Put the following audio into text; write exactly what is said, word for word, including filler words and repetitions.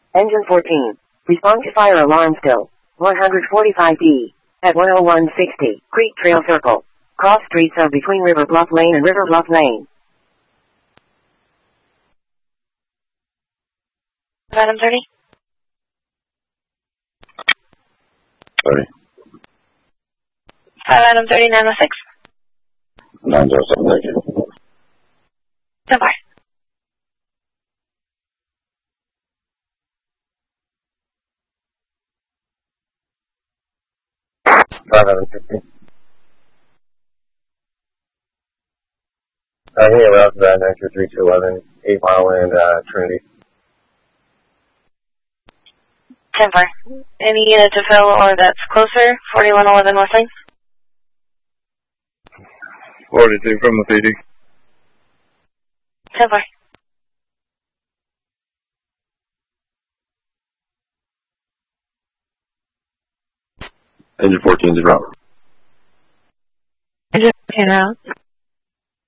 Engine fourteen. Respond to fire alarm still. one forty-five D. At one oh one sixty. Creek Trail Circle. Cross streets are between River Bluff Lane and River Bluff Lane. Adam thirty? thirty. five Adam thirty, nine oh six. nine oh seven, thank you. ten four. five Adam fifty. Uh, hey, Ralph, uh, nine two three two eleven, eight Mile and, uh, Trinity. ten four. Any unit to fill or that's closer, forty-one eleven West Lane? forty-two from the P D. ten four. Engine fourteen is out. Engine fourteen out.